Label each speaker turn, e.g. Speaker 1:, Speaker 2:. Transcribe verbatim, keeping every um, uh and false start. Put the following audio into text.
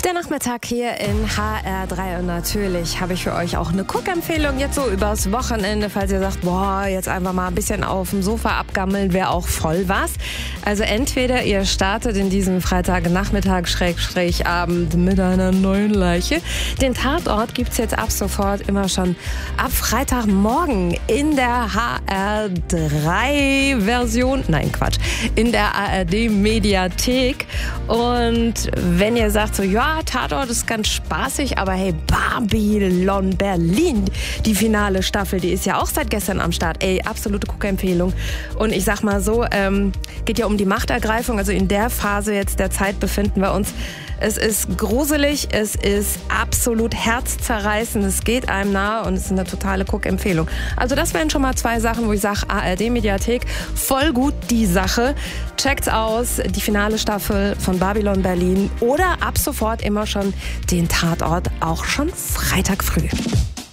Speaker 1: Der Nachmittag hier in H R drei und natürlich habe ich für euch auch eine Guckempfehlung jetzt so übers Wochenende, falls ihr sagt, boah, jetzt einfach mal ein bisschen auf dem Sofa abgammeln, wäre auch voll was. Also entweder ihr startet in diesem Freitagnachmittag, Schrägstrich Abend mit einer neuen Leiche. Den Tatort gibt's jetzt ab sofort immer schon ab Freitagmorgen in der H R drei Version, nein Quatsch, in der A R D Mediathek. Und wenn ihr sagt so, ja, Tatort ist ganz spaßig, aber hey, Babylon Berlin, die finale Staffel, die ist ja auch seit gestern am Start. Ey, absolute Guckempfehlung. Und ich sag mal so, ähm, geht ja um die Machtergreifung, also in der Phase jetzt der Zeit befinden wir uns. Es ist gruselig, es ist absolut herzzerreißend, es geht einem nahe und es ist eine totale Guckempfehlung. Also das wären schon mal zwei Sachen, wo ich sage, A R D Mediathek, voll gut die Sache. Checkt's aus, die finale Staffel von Babylon Berlin oder ab sofort immer schon den Tatort, auch schon Freitag früh.